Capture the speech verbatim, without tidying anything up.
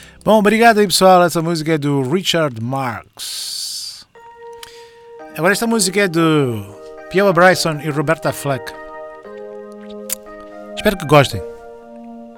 Bom, obrigado aí pessoal, essa música é do Richard Marx. Agora esta música é do Piola Bryson e Roberta Fleck. Espero que gostem.